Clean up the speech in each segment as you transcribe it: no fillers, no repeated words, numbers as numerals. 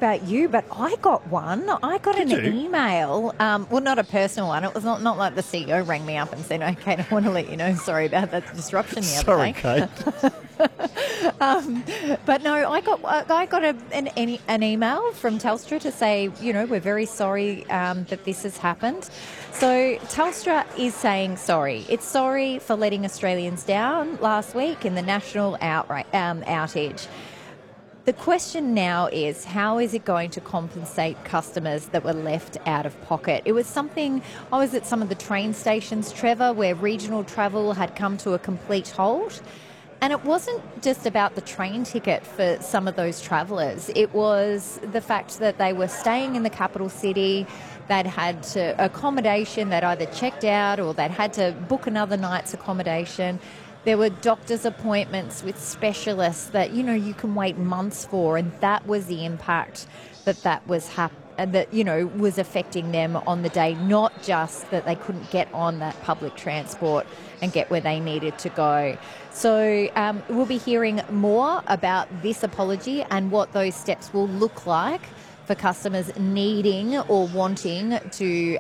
about you, but I got one. I got an email. Well, not a personal one. It was not like the CEO rang me up and said, "Okay, I want to let you know. Sorry about that disruption the other day." Sorry, Kate. But no, I got an email from Telstra to say, we're very sorry that this has happened. So Telstra is saying sorry. It's sorry for letting Australians down last week in the national outage. The question now is, how is it going to compensate customers that were left out of pocket? It was something, I was at some of the train stations, Trevor, where regional travel had come to a complete halt. And it wasn't just about the train ticket for some of those travellers. It was the fact that they were staying in the capital city, they'd had accommodation, they'd either checked out or they'd had to book another night's accommodation. There were doctor's appointments with specialists that, you can wait months for, and that was the impact that was was affecting them on the day, not just that they couldn't get on that public transport and get where they needed to go. So we'll be hearing more about this apology and what those steps will look like for customers needing or wanting to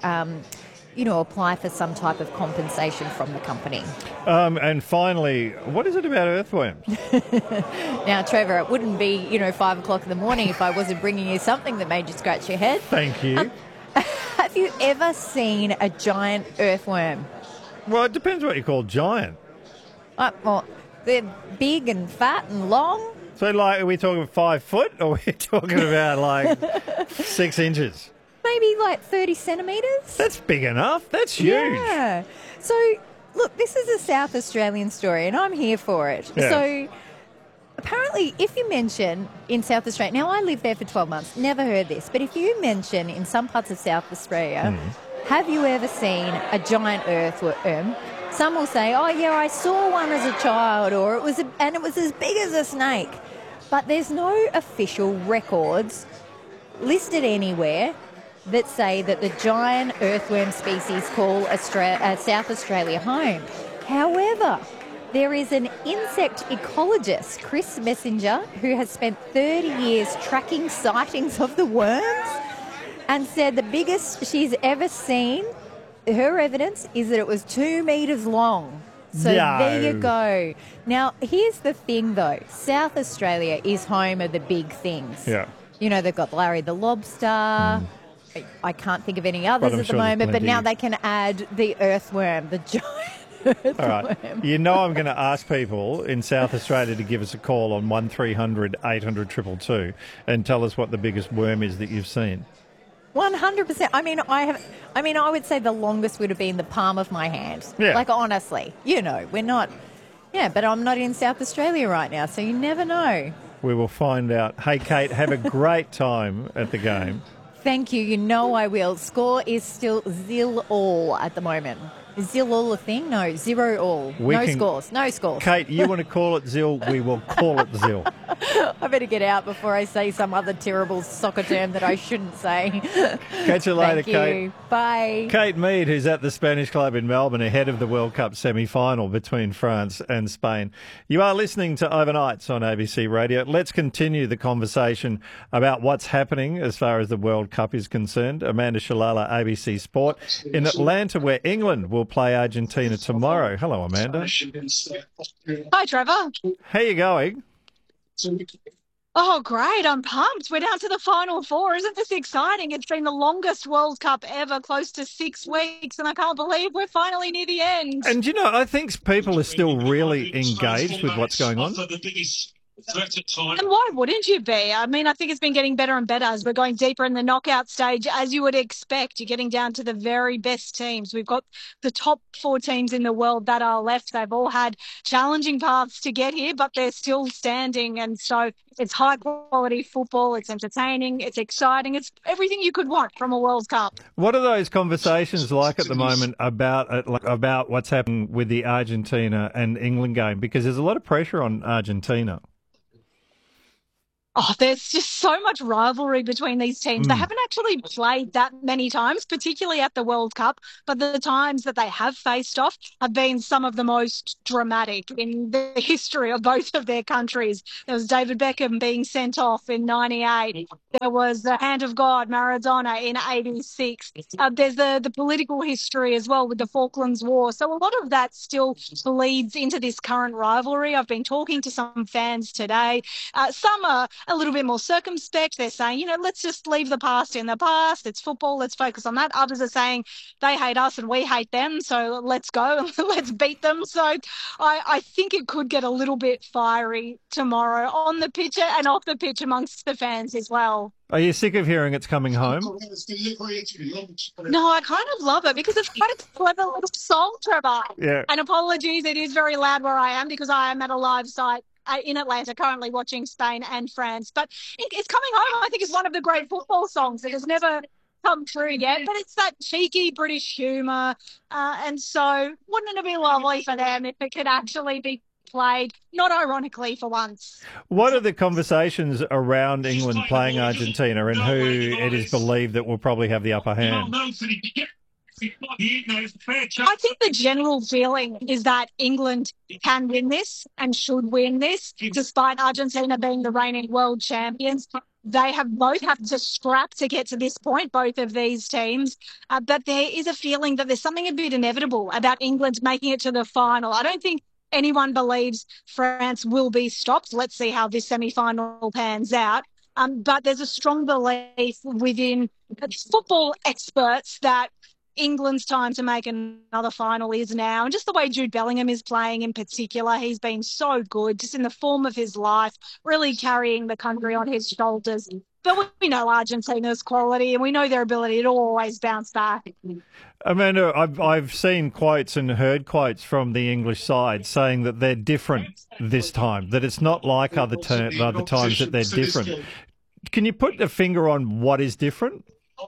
apply for some type of compensation from the company. And finally, what is it about earthworms? Now, Trevor, it wouldn't be, 5 o'clock in the morning if I wasn't bringing you something that made you scratch your head. Thank you. Have you ever seen a giant earthworm? Well, it depends what you call giant. Well, they're big and fat and long. So, are we talking 5 foot or are we talking about, 6 inches? Maybe 30 centimetres. That's big enough. That's huge. Yeah. So, look, this is a South Australian story and I'm here for it. Yeah. So, apparently, if you mention in South Australia, now I lived there for 12 months, never heard this, but if you mention in some parts of South Australia, have you ever seen a giant earthworm? Some will say, oh yeah, I saw one as a child, or it was as big as a snake. But there's no official records listed anywhere that say that the giant earthworm species call South Australia home. However, there is an insect ecologist, Chris Messenger, who has spent 30 years tracking sightings of the worms and said the biggest she's ever seen, her evidence is that it was 2 metres long. So There you go. Now, here's the thing, though. South Australia is home of the big things. Yeah. They've got Larry the Lobster. I can't think of any others at the moment, but now they can add the earthworm, the giant earthworm. All right. I'm going to ask people in South Australia to give us a call on 1300 800 222 and tell us what the biggest worm is that you've seen. 100%. I would say the longest would have been the palm of my hand. Yeah. Honestly, we're not. Yeah, but I'm not in South Australia right now, so you never know. We will find out. Hey, Kate, have a great time at the game. Thank you. I will. Score is still 0-all at the moment. Is 0-all a thing? No, 0-all. No scores. Kate, you want to call it Zil? We will call it Zil. I better get out before I say some other terrible soccer term that I shouldn't say. Catch you later, Thank you. Kate. Bye. Kate Mead, who's at the Spanish Club in Melbourne ahead of the World Cup semi-final between France and Spain. You are listening to Overnights on ABC Radio. Let's continue the conversation about what's happening as far as the World Cup is concerned. Amanda Shalala, ABC Sport, in Atlanta, where England will play Argentina tomorrow. Hello, Amanda. Hi, Trevor. How you going? Oh, great. I'm pumped. We're down to the final four. Isn't this exciting? It's been the longest World Cup ever, close to 6 weeks, and I can't believe we're finally near the end. And, I think people are still really engaged with what's going on. And why wouldn't you be? I think it's been getting better and better as we're going deeper in the knockout stage. As you would expect, you're getting down to the very best teams. We've got the top 4 teams in the world that are left. They've all had challenging paths to get here, but they're still standing. And so it's high-quality football. It's entertaining. It's exciting. It's everything you could want from a World Cup. What are those conversations like at the moment about what's happening with the Argentina and England game? Because there's a lot of pressure on Argentina. Oh, there's just so much rivalry between these teams. They haven't actually played that many times, particularly at the World Cup, but the times that they have faced off have been some of the most dramatic in the history of both of their countries. There was David Beckham being sent off in 98. There was the hand of God, Maradona, in 86. There's the political history as well with the Falklands War. So a lot of that still bleeds into this current rivalry. I've been talking to some fans today. Some are a little bit more circumspect. They're saying, let's just leave the past in the past. It's football. Let's focus on that. Others are saying they hate us and we hate them. So let's go and let's beat them. So I think it could get a little bit fiery tomorrow on the pitch and off the pitch amongst the fans as well. Are you sick of hearing it's coming home? No, I kind of love it because it's quite a clever little song, Trevor. Yeah. And apologies, it is very loud where I am because I am at a live site in Atlanta currently watching Spain and France. But it's coming home, I think, is one of the great football songs that has never come true yet. But it's that cheeky British humour. And so wouldn't it be lovely for them if it could actually be played, not ironically for once? What are the conversations around England playing Argentina and who it is believed that will probably have the upper hand? I think the general feeling is that England can win this and should win this, despite Argentina being the reigning world champions. They have both to scrap to get to this point, both of these teams. But there is a feeling that there's something a bit inevitable about England making it to the final. I don't think anyone believes France will be stopped. Let's see how this semi-final pans out. But there's a strong belief within football experts that England's time to make another final is now. And just the way Jude Bellingham is playing in particular, he's been so good, just in the form of his life, really carrying the country on his shoulders. But we know Argentina's quality and we know their ability to always bounce back. Amanda, I've seen quotes and heard quotes from the English side saying that they're different this time, that it's not like other times that they're different. Can you put a finger on what is different?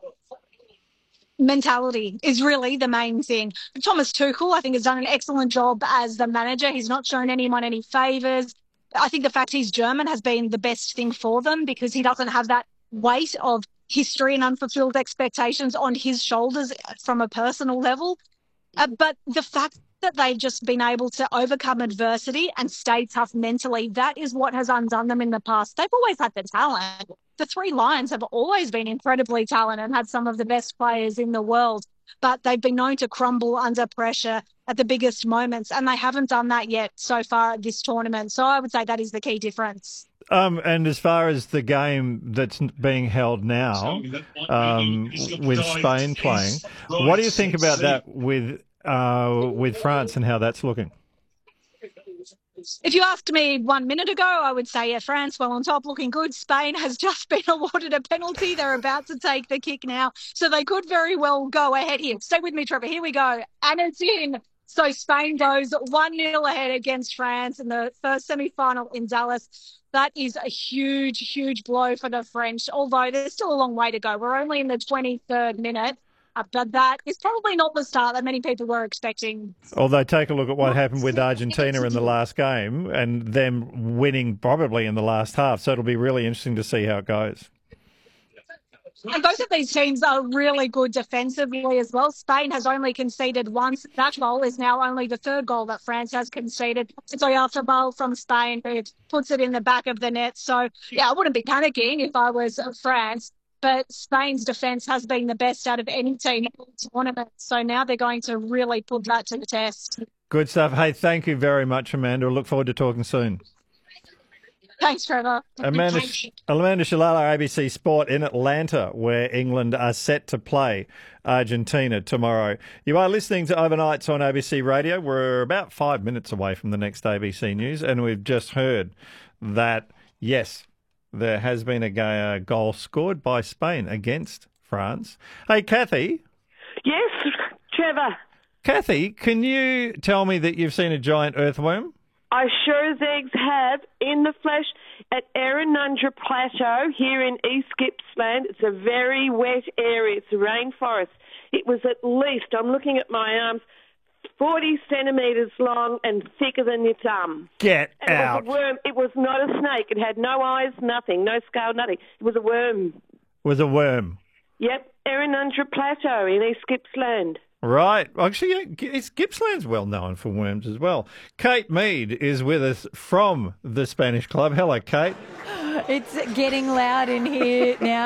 Mentality is really the main thing. Thomas Tuchel, I think, has done an excellent job as the manager. He's not shown anyone any favours. I think the fact he's German has been the best thing for them because he doesn't have that weight of history and unfulfilled expectations on his shoulders from a personal level. But the fact that they've just been able to overcome adversity and stay tough mentally, that is what has undone them in the past. They've always had the talent. The Three Lions have always been incredibly talented and had some of the best players in the world, but they've been known to crumble under pressure at the biggest moments, and they haven't done that yet so far at this tournament. So I would say that is the key difference. And as far as the game that's being held now, with Spain playing, what do you think about that with France and how that's looking? If you asked me 1 minute ago, I would say, yeah, France well on top, looking good. Spain has just been awarded a penalty. They're about to take the kick now. So they could very well go ahead here. Stay with me, Trevor. Here we go. And it's in. So Spain goes 1-0 ahead against France in the first semi-final in Dallas. That is a huge, huge blow for the French, although there's still a long way to go. We're only in the 23rd minute. But that is probably not the start that many people were expecting. Although take a look at what happened with Argentina in the last game and them winning probably in the last half. So it'll be really interesting to see how it goes. And both of these teams are really good defensively as well. Spain has only conceded once. That goal is now only the third goal that France has conceded. It's a Oyarzabal from Spain who puts it in the back of the net. So, yeah, I wouldn't be panicking if I was France. But Spain's defence has been the best out of any team in the tournament. So now they're going to really put that to the test. Good stuff. Hey, thank you very much, Amanda. I look forward to talking soon. Thanks, Trevor. Amanda Shalala, ABC Sport in Atlanta, where England are set to play Argentina tomorrow. You are listening to Overnights on ABC Radio. We're about 5 minutes away from the next ABC News, and we've just heard that, yes, there has been a goal scored by Spain against France. Hey, Kathy. Yes, Trevor. Kathy, can you tell me that you've seen a giant earthworm? I sure as eggs have, in the flesh, at Errinundra Plateau here in East Gippsland. It's a very wet area. It's a rainforest. It was at least, I'm looking at my arms, 40 centimetres long and thicker than your thumb. Get And out. It was a worm. It was not a snake. It had no eyes, nothing, no scale, nothing. It was a worm. Was a worm. Yep, Errinundra Plateau in East Gippsland. Right. Actually, Gippsland's well known for worms as well. Kate Mead is with us from the Spanish Club. Hello, Kate. It's getting loud in here now.